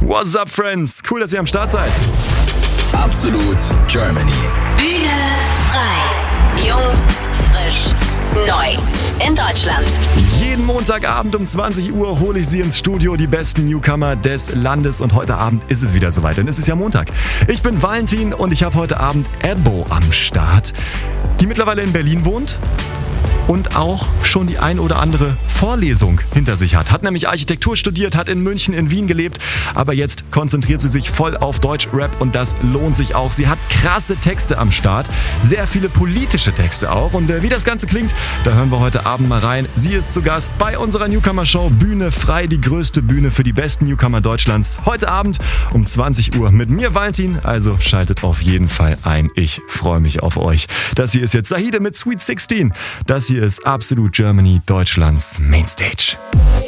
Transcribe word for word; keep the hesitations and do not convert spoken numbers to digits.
What's up, Friends? Cool, dass ihr am Start seid. Absolut Germany. Bühne frei. Jung, frisch, neu. In Deutschland. Jeden Montagabend um zwanzig Uhr hole ich sie ins Studio, die besten Newcomer des Landes. Und heute Abend ist es wieder soweit, denn es ist ja Montag. Ich bin Valentin und ich habe heute Abend Ebbo am Start, die mittlerweile in Berlin wohnt und auch schon die ein oder andere Vorlesung hinter sich hat. Hat nämlich Architektur studiert, hat in München, in Wien gelebt, aber jetzt konzentriert sie sich voll auf Deutschrap und das lohnt sich auch. Sie hat krasse Texte am Start, sehr viele politische Texte auch und äh, wie das Ganze klingt, da hören wir heute Abend mal rein. Sie ist zu Gast bei unserer Newcomer-Show Bühne frei, die größte Bühne für die besten Newcomer Deutschlands. Heute Abend um zwanzig Uhr mit mir, Valentin, also schaltet auf jeden Fall ein. Ich freue mich auf euch. Das hier ist jetzt Zahide mit Sweet sechzehn. Das hier ist Absolut Germany, Deutschlands Mainstage.